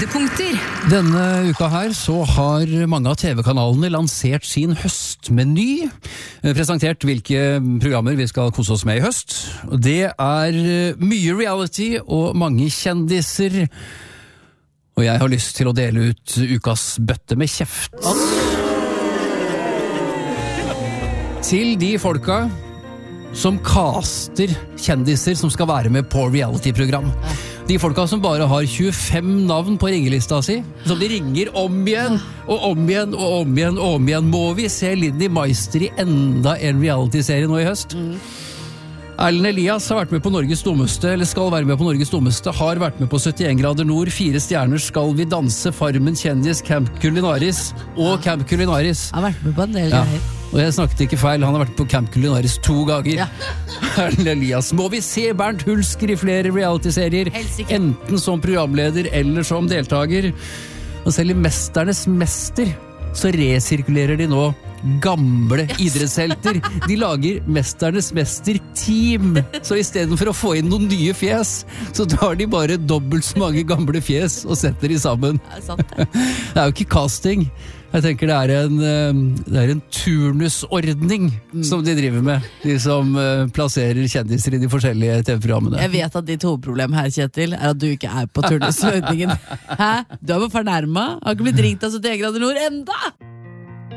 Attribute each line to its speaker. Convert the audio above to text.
Speaker 1: Høydepunkter.
Speaker 2: Denne uka her så har mange av TV-kanalene lansert sin høstmeny, presentert hvilke programmer vi skal kose oss med i høst. Det er mye reality og mange kjendiser, og jeg har lyst til å dele ut ukas bøtte med kjeft. Til de folka som caster kjendiser som skal være med på reality-program. De folka som bare har 25 navn på ringelista si, som de ringer om igjen, og om igjen, og om igjen, og om igjen. Må vi se Linni Meister i enda en reality-serie nå i høst? Erlend Elias har vært med på Norges dummeste, eller skal være med på Norges dummeste, har vært med på 71 grader nord, 4 stjerner, Skal vi danse, Farmen kjendis, Camp Culinaris og Camp Culinaris.
Speaker 3: Jeg har vært med på en del greier.
Speaker 2: Og jeg snakket ikke feil, han har vært på Camp Culinaris 2 ganger. Erlend Elias. Må vi se Bernt Hulsker i flere reality-serier, enten som programleder eller som deltaker? Og selv i Mesternes mester så resirkulerer de nå gamle idrettshelter. De lager Mesternes mester-team. Så i stedet for å få inn noen nye fjes, så tar de bare dobbelt så mange gamle fjes og setter de sammen. Det er jo ikke casting. Jeg tenker det er en turnusordning som de driver med, de som plasserer kjendiser i de forskjellige TV-programmene.
Speaker 3: Jeg vet at ditt hovedproblem her, Kjetil, er at du ikke er på turnusordningen. Hæ? Du er jo fornærmet. Har ikke blitt ringt av 71 grader nord enda!